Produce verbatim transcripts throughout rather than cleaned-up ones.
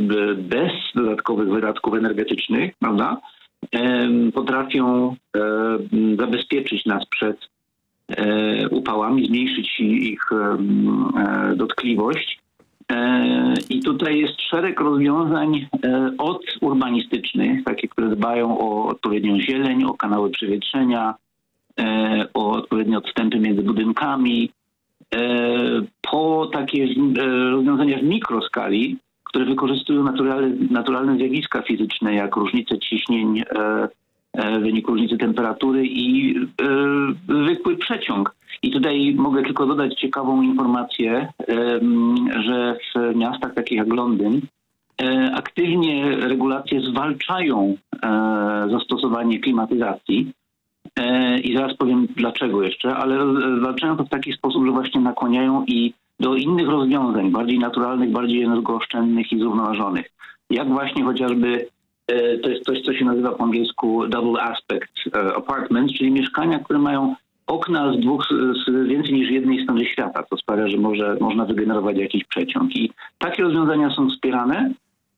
bez dodatkowych wydatków energetycznych, prawda, potrafią zabezpieczyć nas przed upałami, zmniejszyć ich dotkliwość. I tutaj jest szereg rozwiązań od urbanistycznych, takie, które dbają o odpowiednią zieleń, o kanały przewietrzenia, o odpowiednie odstępy między budynkami, po takie rozwiązania w mikroskali, które wykorzystują naturalne, naturalne zjawiska fizyczne, jak różnice ciśnień, w wyniku różnicy temperatury i zwykły przeciąg. I tutaj mogę tylko dodać ciekawą informację, że w miastach takich jak Londyn aktywnie regulacje zwalczają zastosowanie klimatyzacji. I zaraz powiem dlaczego jeszcze, ale zwalczają to w taki sposób, że właśnie nakłaniają i do innych rozwiązań, bardziej naturalnych, bardziej energooszczędnych i zrównoważonych. Jak właśnie chociażby to jest coś, co się nazywa po angielsku double aspect apartments, czyli mieszkania, które mają okna z dwóch, z więcej niż jednej strony świata, co sprawia, że może, można wygenerować jakiś przeciąg. I takie rozwiązania są wspierane.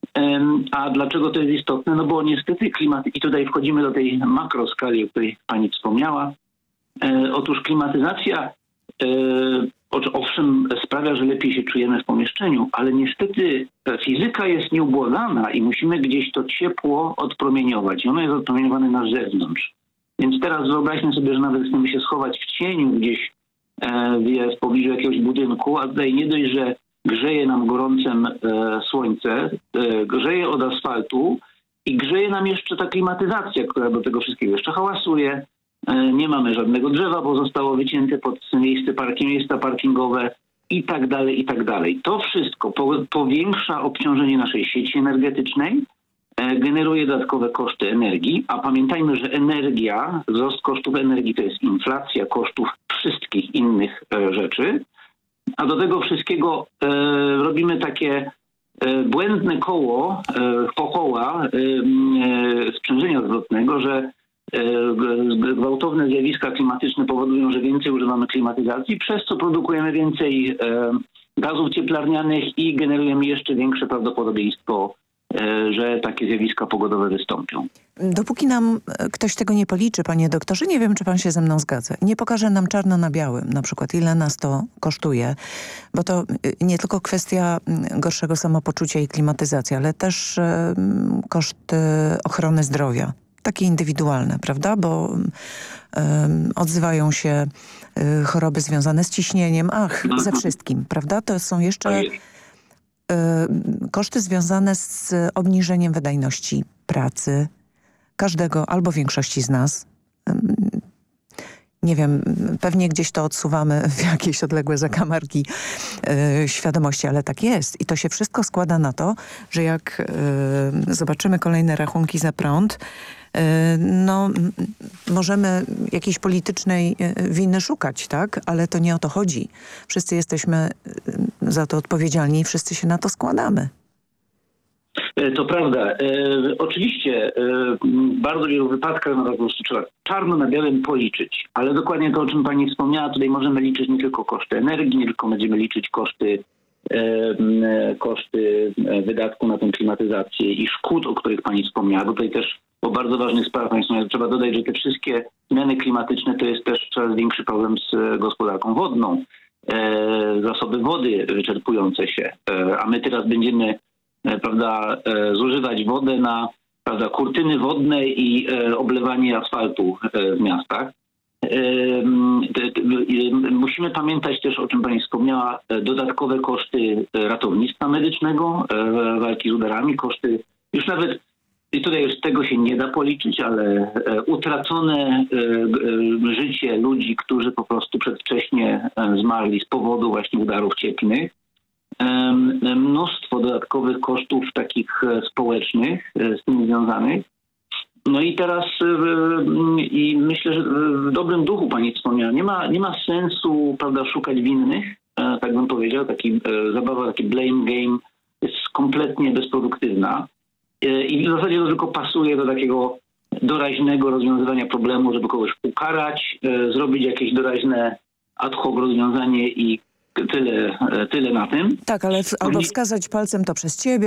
A dlaczego to jest istotne? No bo niestety klimat, i tutaj wchodzimy do tej makroskali, o której pani wspomniała. Otóż klimatyzacja owszem sprawia, że lepiej się czujemy w pomieszczeniu, ale niestety fizyka jest nieubłagana i musimy gdzieś to ciepło odpromieniować. I ono jest odpromieniowane na zewnątrz. Więc teraz wyobraźmy sobie, że nawet chcemy się schować w cieniu gdzieś w pobliżu jakiegoś budynku, a tutaj nie dość, że grzeje nam gorącem e, słońce, e, grzeje od asfaltu i grzeje nam jeszcze ta klimatyzacja, która do tego wszystkiego jeszcze hałasuje. E, nie mamy żadnego drzewa, bo zostało wycięte pod miejsce parking, miejsca parkingowe i tak dalej, i tak dalej. To wszystko po, powiększa obciążenie naszej sieci energetycznej, e, generuje dodatkowe koszty energii, a pamiętajmy, że energia, wzrost kosztów energii to jest inflacja kosztów wszystkich innych e, rzeczy. A do tego wszystkiego e, robimy takie e, błędne koło, e, pokoła e, e, sprzężenia odwrotnego, że e, gwałtowne zjawiska klimatyczne powodują, że więcej używamy klimatyzacji, przez co produkujemy więcej e, gazów cieplarnianych i generujemy jeszcze większe prawdopodobieństwo, że takie zjawiska pogodowe wystąpią. Dopóki nam ktoś tego nie policzy, panie doktorze, nie wiem, czy pan się ze mną zgadza. Nie pokaże nam czarno na białym, na przykład ile nas to kosztuje, bo to nie tylko kwestia gorszego samopoczucia i klimatyzacji, ale też koszty ochrony zdrowia. Takie indywidualne, prawda? Bo um, odzywają się y, choroby związane z ciśnieniem, ach, ze wszystkim, prawda? To są jeszcze koszty związane z obniżeniem wydajności pracy każdego albo większości z nas. Nie wiem, pewnie gdzieś to odsuwamy w jakieś odległe zakamarki yy, świadomości, ale tak jest. I to się wszystko składa na to, że jak yy, zobaczymy kolejne rachunki za prąd, yy, no możemy jakiejś politycznej winy szukać, tak? Ale to nie o to chodzi. Wszyscy jesteśmy za to odpowiedzialni i wszyscy się na to składamy. To prawda. E, oczywiście e, w bardzo wielu wypadkach no, po prostu trzeba czarno na białym policzyć, ale dokładnie to, o czym pani wspomniała, tutaj możemy liczyć nie tylko koszty energii, nie tylko będziemy liczyć koszty, e, koszty wydatku na tę klimatyzację i szkód, o których pani wspomniała. Tutaj też o bardzo ważnych sprawach pani wspomniała. Trzeba dodać, że te wszystkie zmiany klimatyczne to jest też coraz większy problem z gospodarką wodną. E, zasoby wody wyczerpujące się, e, a my teraz będziemy prawda, zużywać wodę na prawda, kurtyny wodne i e, oblewanie asfaltu e, w miastach. E, e, musimy pamiętać też, o czym pani wspomniała, dodatkowe koszty ratownictwa medycznego, e, walki z udarami, koszty już nawet, i tutaj już tego się nie da policzyć, ale e, utracone e, e, życie ludzi, którzy po prostu przedwcześnie e, zmarli z powodu właśnie udarów cieplnych. Mnóstwo dodatkowych kosztów takich społecznych z tym związanych. No i teraz i myślę, że w dobrym duchu pani wspomniała, nie ma, nie ma sensu prawda, szukać winnych, tak bym powiedział, taki, zabawa, taki blame game jest kompletnie bezproduktywna i w zasadzie to tylko pasuje do takiego doraźnego rozwiązywania problemu, żeby kogoś ukarać, zrobić jakieś doraźne ad hoc rozwiązanie i Tyle, tyle na tym. Tak, ale w, albo wskazać palcem to przez ciebie,